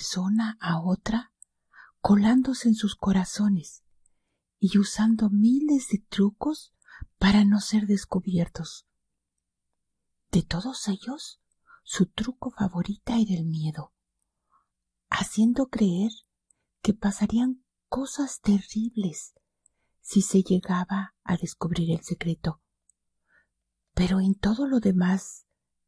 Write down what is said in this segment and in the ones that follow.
persona a otra, colándose en sus corazones y usando miles de trucos para no ser descubiertos. De todos ellos, su truco favorita era el miedo, haciendo creer que pasarían cosas terribles si se llegaba a descubrir el secreto. Pero en todo lo demás,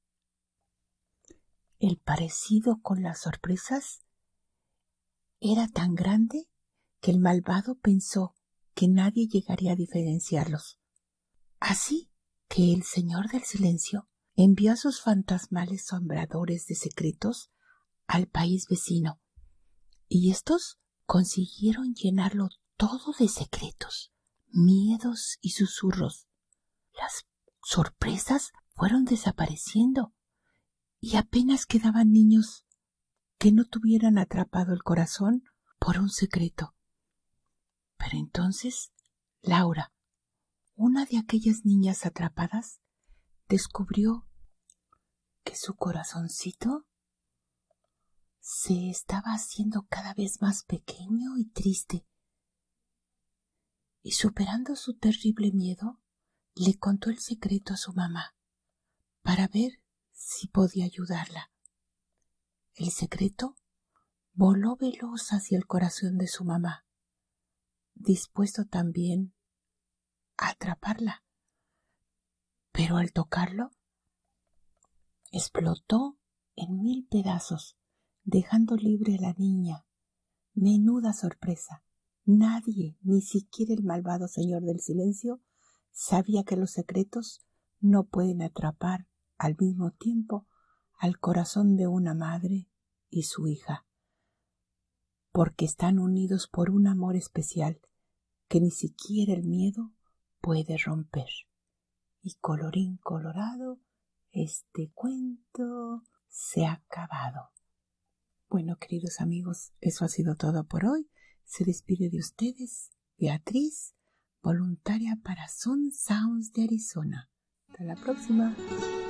el parecido con las sorpresas era tan grande que el malvado pensó que nadie llegaría a diferenciarlos. Así que el Señor del Silencio envió a sus fantasmales sombradores de secretos al país vecino, y estos consiguieron llenarlo todo de secretos, miedos y susurros. Las sorpresas fueron desapareciendo y apenas quedaban niños que no tuvieran atrapado el corazón por un secreto. Pero entonces Laura, una de aquellas niñas atrapadas, descubrió que su corazoncito se estaba haciendo cada vez más pequeño y triste. Y superando su terrible miedo, le contó el secreto a su mamá para ver si podía ayudarla. El secreto voló veloz hacia el corazón de su mamá, dispuesto también a atraparla. Pero al tocarlo, explotó en 1000 pedazos, dejando libre a la niña. Menuda sorpresa. Nadie, ni siquiera el malvado Señor del Silencio, sabía que los secretos no pueden atrapar al mismo tiempo al corazón de una madre y su hija, porque están unidos por un amor especial que ni siquiera el miedo puede romper. Y colorín colorado, este cuento se ha acabado. Bueno, queridos amigos, eso ha sido todo por hoy. Se despide de ustedes Beatriz, voluntaria para Sun Sounds de Arizona. Hasta la próxima.